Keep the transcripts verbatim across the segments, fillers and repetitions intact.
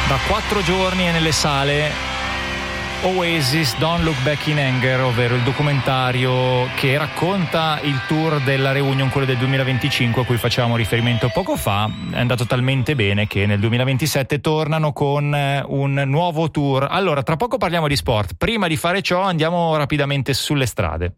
Da quattro giorni è nelle sale Oasis Don't Look Back in Anger, ovvero il documentario che racconta il tour della reunion, quello del duemilaventicinque a cui facevamo riferimento poco fa. È andato talmente bene che nel duemilaventisette tornano con un nuovo tour. Allora, tra poco parliamo di sport. Prima di fare ciò andiamo rapidamente sulle strade.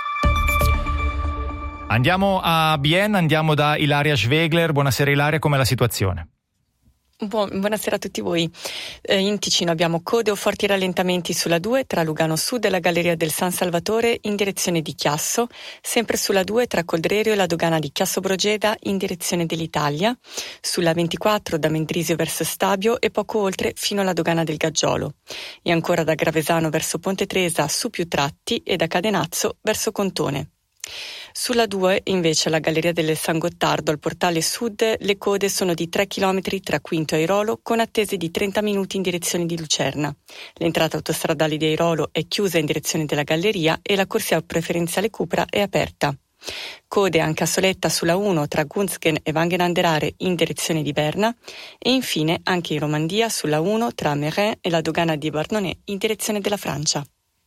Andiamo a Bienne, andiamo da Ilaria Schwegler. Buonasera Ilaria, com'è la situazione? Buon, buonasera a tutti voi. Eh, in Ticino abbiamo code o forti rallentamenti sulla due tra Lugano Sud e la Galleria del San Salvatore in direzione di Chiasso, sempre sulla due tra Coldrerio e la dogana di Chiasso Brogeda in direzione dell'Italia, sulla ventiquattro da Mendrisio verso Stabio e poco oltre fino alla dogana del Gaggiolo, e ancora da Gravesano verso Ponte Tresa su più tratti e da Cadenazzo verso Contone. Sulla due, invece, alla Galleria del San Gottardo, al portale sud, le code sono di tre chilometri tra Quinto e Airolo, con attese di trenta minuti in direzione di Lucerna. L'entrata autostradale di Airolo è chiusa in direzione della Galleria e la corsia preferenziale Cupra è aperta. Code anche a Soletta sulla uno tra Gunzgen e Wangen-an-der-Aare in direzione di Berna, e infine anche in Romandia sulla uno tra Meyrin e la dogana di Barnonnet in direzione della Francia.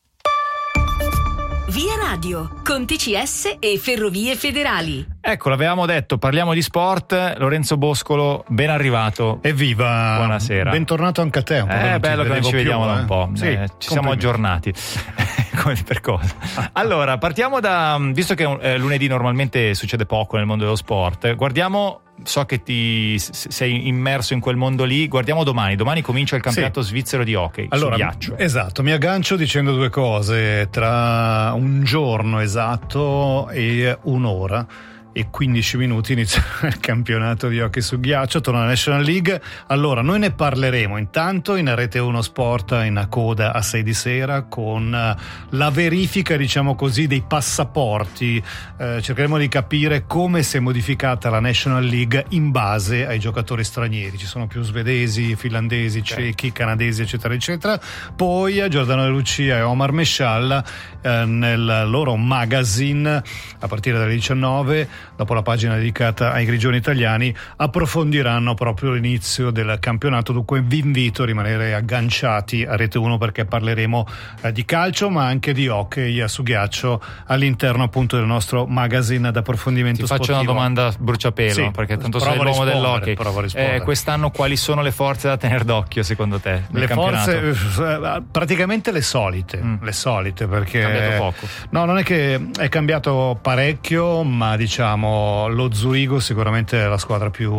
Via Radio, con T C S e Ferrovie Federali. Ecco, l'avevamo detto, parliamo di sport. Lorenzo Boscolo, ben arrivato. Evviva! Buonasera. Bentornato anche a te. Un po' È bello che non ci vediamo da un po'. Sì, eh, ci siamo aggiornati. Per cosa? Allora, partiamo da, visto che eh, lunedì normalmente succede poco nel mondo dello sport, guardiamo, so che ti sei immerso in quel mondo lì, guardiamo domani. Domani comincia il campionato sì. svizzero di hockey allora, su ghiaccio. Esatto, mi aggancio dicendo due cose. Tra un giorno esatto e un'ora e quindici minuti inizia il campionato di hockey su ghiaccio, torna la National League. Allora, noi ne parleremo intanto in Rete uno Sport in coda a sei di sera con la verifica, diciamo così, dei passaporti. Eh, cercheremo di capire come si è modificata la National League in base ai giocatori stranieri. Ci sono più svedesi, finlandesi, cechi, canadesi, eccetera, eccetera. Poi Giordano De Lucia e Omar Mescial eh, nel loro magazine a partire dalle diciannove, dopo la pagina dedicata ai grigioni italiani, approfondiranno proprio l'inizio del campionato. Dunque vi invito a rimanere agganciati a Rete uno perché parleremo eh, di calcio ma anche di hockey su ghiaccio all'interno appunto del nostro magazine d'approfondimento Ti sportivo. Ti faccio una domanda bruciapelo, sì, perché tanto sei l'uomo dell'hockey. Eh, quest'anno quali sono le forze da tenere d'occhio secondo te? Le forze eh, praticamente le solite, mm. le solite perché è cambiato poco. No, non è che è cambiato parecchio, ma diciamo lo Zurigo sicuramente è la squadra più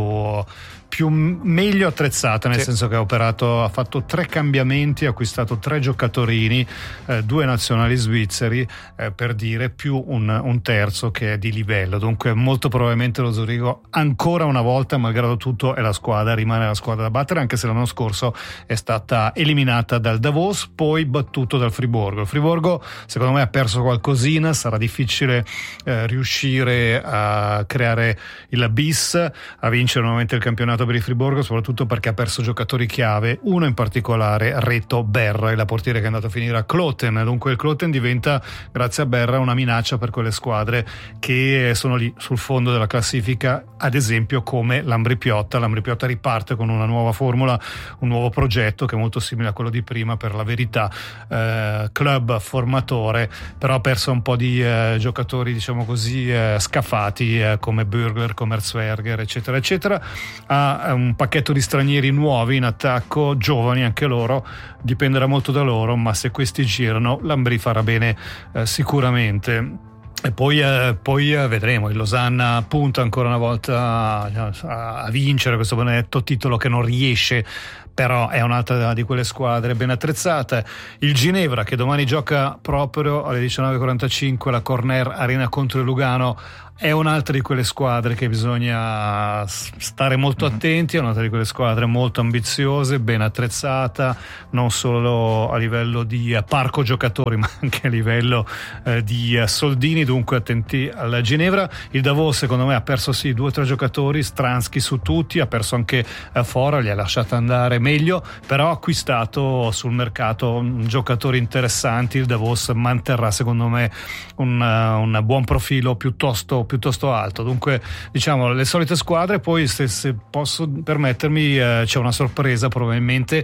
più meglio attrezzata, nel sì. senso che ha operato, ha fatto tre cambiamenti, ha acquistato tre giocatorini, eh, due nazionali svizzeri, eh, per dire, più un, un terzo che è di livello. Dunque molto probabilmente lo Zurigo ancora una volta, malgrado tutto, è la squadra, rimane la squadra da battere, anche se l'anno scorso è stata eliminata dal Davos, poi battuto dal Friburgo. Il Friburgo secondo me ha perso qualcosina, sarà difficile eh, riuscire a creare il bis, a vincere nuovamente il campionato per il Friburgo, soprattutto perché ha perso giocatori chiave, uno in particolare, Reto Berra, il portiere che è andato a finire a Kloten. Dunque il Kloten diventa, grazie a Berra, una minaccia per quelle squadre che sono lì sul fondo della classifica, ad esempio come l'Ambri Piotta. L'Ambri Piotta riparte con una nuova formula, un nuovo progetto che è molto simile a quello di prima, per la verità, eh, club formatore, però ha perso un po' di eh, giocatori, diciamo così, eh, scafati, eh, come Bürgler, come Erzberger, eccetera eccetera. Ha un pacchetto di stranieri nuovi in attacco, giovani anche loro, dipenderà molto da loro, ma se questi girano l'Ambri farà bene eh, sicuramente. E poi, eh, poi eh, vedremo. Il Losanna punta ancora una volta a, a vincere questo benedetto titolo che non riesce, però è un'altra di quelle squadre ben attrezzate. Il Ginevra, che domani gioca proprio alle diciannove e quarantacinque la Corner Arena contro il Lugano, è un'altra di quelle squadre che bisogna stare molto attenti, è un'altra di quelle squadre molto ambiziose, ben attrezzata, non solo a livello di parco giocatori ma anche a livello eh, di soldini, dunque attenti alla Ginevra. Il Davos secondo me ha perso sì due o tre giocatori, Stransky su tutti, ha perso anche eh, Fora, li ha lasciati andare meglio, però ha acquistato sul mercato giocatori interessanti. Il Davos manterrà secondo me un, uh, un buon profilo piuttosto piuttosto alto, dunque diciamo le solite squadre. Poi se, se posso permettermi, eh, c'è una sorpresa, probabilmente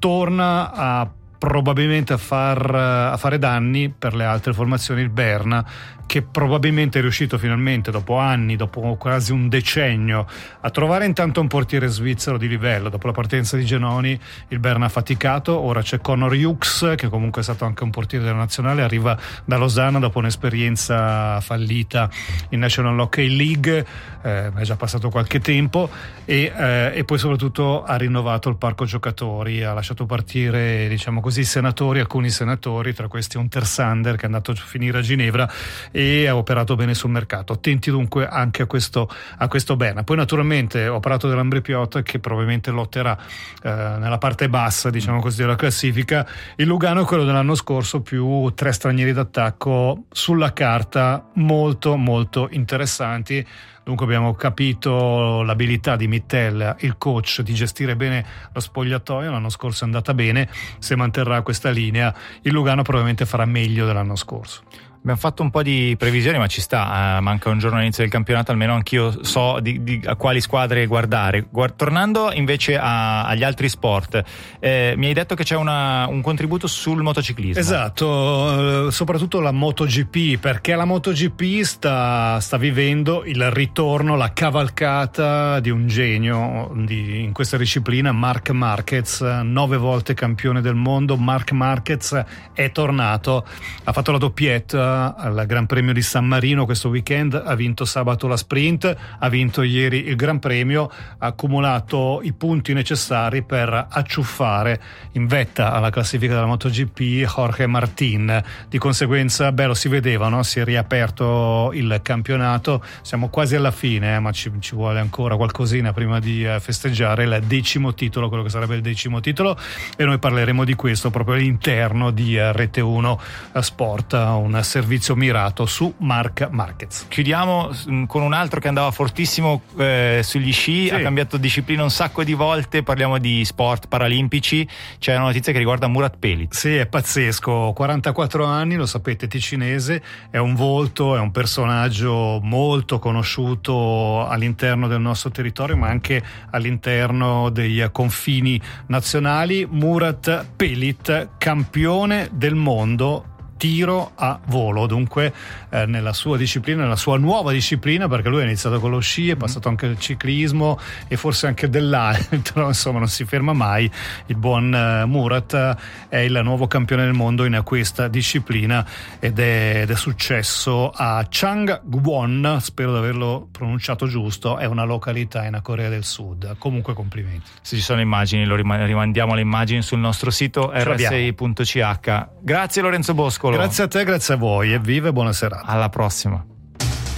torna a probabilmente a, far, a fare danni per le altre formazioni il Berna, che probabilmente è riuscito finalmente dopo anni, dopo quasi un decennio, a trovare intanto un portiere svizzero di livello. Dopo la partenza di Genoni il Berna ha faticato, ora c'è Connor Hughes, che comunque è stato anche un portiere della nazionale, arriva da Losanna dopo un'esperienza fallita in National Hockey League, eh, è già passato qualche tempo, e, eh, e poi soprattutto ha rinnovato il parco giocatori, ha lasciato partire, diciamo così, senatori, alcuni senatori, tra questi un Tersander che è andato a finire a Ginevra e ha operato bene sul mercato. Attenti dunque anche a questo, a questo Berna. Poi naturalmente ho parlato dell'Ambre Piotta, che probabilmente lotterà eh, nella parte bassa, diciamo così, della classifica. Il Lugano è quello dell'anno scorso, più tre stranieri d'attacco sulla carta molto molto interessanti. Dunque abbiamo capito l'abilità di Mittel, il coach, di gestire bene lo spogliatoio. L'anno scorso è andata bene, se manterrà questa linea il Lugano probabilmente farà meglio dell'anno scorso. Abbiamo fatto un po' di previsioni, ma ci sta, uh, manca un giorno all'inizio del campionato, almeno anch'io so di, di a quali squadre guardare. Guard- tornando invece a, agli altri sport, eh, mi hai detto che c'è una, un contributo sul motociclismo. Esatto, eh, soprattutto la MotoGP, perché la MotoGP sta, sta vivendo il ritorno, la cavalcata di un genio di, in questa disciplina, Marc Marquez, nove volte campione del mondo. Marc Marquez è tornato, ha fatto la doppietta al Gran Premio di San Marino questo weekend, ha vinto sabato la sprint, ha vinto ieri il Gran Premio, ha accumulato i punti necessari per acciuffare in vetta alla classifica della MotoGP Jorge Martin. Di conseguenza, beh, lo si vedeva, no? Si è riaperto il campionato, siamo quasi alla fine, eh, ma ci, ci vuole ancora qualcosina prima di eh, festeggiare il decimo titolo, quello che sarebbe il decimo titolo, e noi parleremo di questo proprio all'interno di eh, Rete uno Sport, un servizio mirato su Marc Marquez. Chiudiamo con un altro che andava fortissimo eh, sugli sci, sì. Ha cambiato disciplina un sacco di volte, parliamo di sport paralimpici. C'è una notizia che riguarda Murat Pelic. Sì, è pazzesco, quarantaquattro anni, lo sapete, ticinese, è un volto, è un personaggio molto conosciuto all'interno del nostro territorio, ma anche all'interno dei confini nazionali. Murat Pelic, campione del mondo tiro a volo, dunque eh, nella sua disciplina, nella sua nuova disciplina, perché lui ha iniziato con lo sci, è passato anche al ciclismo e forse anche dell'altro, insomma non si ferma mai. Il buon eh, Murat è il nuovo campione del mondo in questa disciplina ed è, ed è successo a Changwon, spero di averlo pronunciato giusto, è una località in Corea del Sud. Comunque complimenti. Se ci sono immagini, lo rimandiamo le immagini sul nostro sito erre esse i punto c h. Grazie Lorenzo Bosco. Grazie a te, grazie a voi, e viva e buona serata. Alla prossima.